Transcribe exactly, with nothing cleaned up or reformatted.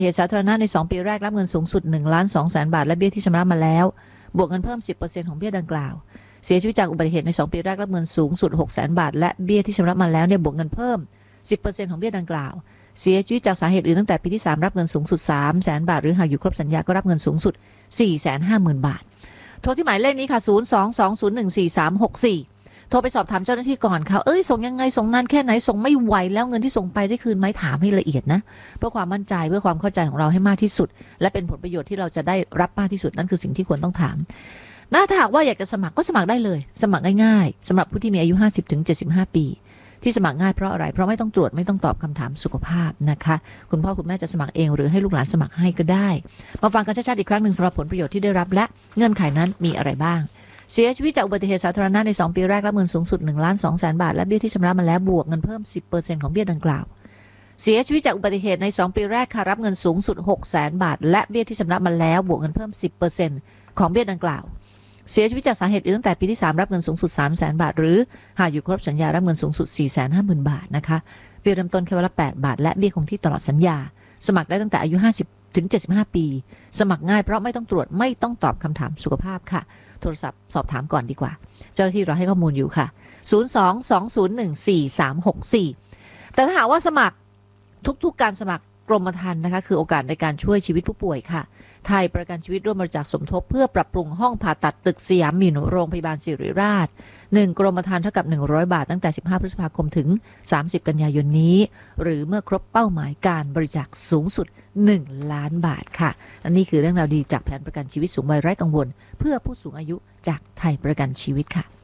เหตุสาธารณะในสองปีแรกรับเงินสูงสุดหนึ่งล้านสองแสนบาทและเบี้ยที่ชำระมาแล้วบวกเงินเพิ่ม สิบเปอร์เซ็นต์ ของเบี้ยดังกล่าวเสียชีวิตจากอุบัติเหตุในสองปีแรกรับเงินสูงสุดหกแสนบาทและเบี้ยที่ชำระมาแล้วเนี่ยบวกเงินเพิ่ม สิบเปอร์เซ็นต์ ของเบี้ยดังกล่าวเสียชีวิตจากสาเหตุอื่นตั้งแต่ปีที่สามรับเงินสูงสุดสามแสนบาทหรือหากอยู่ครบสัญญาก็รับเงินสูงสุด สี่แสนห้าหมื่น บาทโทรที่หมายเลขนี้ค่ะศูนย์ สอง สอง ศูนย์ หนึ่ง สี่ สาม หก สี่โทรไปสอบถามเจ้าหน้าที่ก่อนค่ะเอ้ยส่งยังไงส่งนานแค่ไหนส่งไม่ไหวแล้วเงินที่ส่งไปได้คืนไหมถามให้ละเอียดนะเพื่อความมั่นใจเพื่อความเข้าใจของเราให้มากที่สุดและเป็นผลประโยชน์ที่เราจะได้รับมากที่สุดนั่นคือสิ่งที่ควรต้องถามน่าถ้าหากว่าอยากจะสมัครก็สมัครได้เลยสมัครง่ายๆสำหรับผู้ที่มีอายุ ห้าสิบถึงเจ็ดสิบห้า ปีที่สมัครง่ายเพราะอะไรเพราะไม่ต้องตรวจไม่ต้องตอบคำถามสุขภาพนะคะคุณพ่อคุณแม่จะสมัครเองหรือให้ลูกหลานสมัครให้ก็ได้มาฟังกันชัดๆอีกครั้งหนึ่งสำหรับผลประโยชน์ที่ได้รับและเงื่อนไขนั้นมีอะไรบ้างเสียชีวิตจากอุบัติเหตุสาธารณะในสองปีแรกรับเงินสูงสุดหนึ่งล้านสองแสนบาทและเบี้ยที่ชำระมาแล้วบวกเงินเพิ่ม สิบเปอร์เซ็นต์ ของเบี้ยดังกล่าวเสียชีวิตจากอุบัติเหตุในสองปีแรกค่ะรับเงินสูงสุดหกแสนบาทและเบี้ยที่ชำระมาแล้วบวกเงินเพิ่ม สิบเปอร์เซ็นต์ ของเบี้ยดังกล่าวเสียชีวิตจากสาเหตุอื่นตั้งแต่ปีที่สามรับเงินสูงสุด สามแสนบาทหรือหากอยู่ครบสัญญารับเงินสูงสุด สี่แสนห้าหมื่น บาทนะคะเบี้ยเริ่มต้นแค่วันละแปดบาทและเบี้ยคงที่ตลอดสัญญาสมัครได้ตั้งแต่อายุห้าสิบถึงเจ็ดสิบห้าปีสมัครง่ายเพราะไม่ต้องตรวจไม่ต้องตอบคำถามสุขภาพค่ะโทรศัพท์สอบถามก่อนดีกว่าเจ้าหน้าที่เราให้ข้อมูลอยู่ค่ะศูนย์ สอง สอง ศูนย์ หนึ่ง สี่ สาม หก สี่แต่ถ้าหากว่าสมัครทุกๆการสมัครกรมธรรม์นะคะคือโอกาสในการช่วยชีวิตผู้ป่วยค่ะไทยประกันชีวิตร่วมบริจาคสมทบเพื่อปรับปรุงห้องผ่าตัดตึกสยามมินโรงพยาบาลศิริราชหนึ่งกรมธรรม์เท่ากับหนึ่งร้อยบาทตั้งแต่สิบห้าพฤษภาคมถึงสามสิบกันยายนนี้หรือเมื่อครบเป้าหมายการบริจาคสูงสุดหนึ่งล้านบาทค่ะอันนี้คือเรื่องราวดีจากแผนประกันชีวิตสูงวัยไร้กังวลเพื่อผู้สูงอายุจากไทยประกันชีวิตค่ะ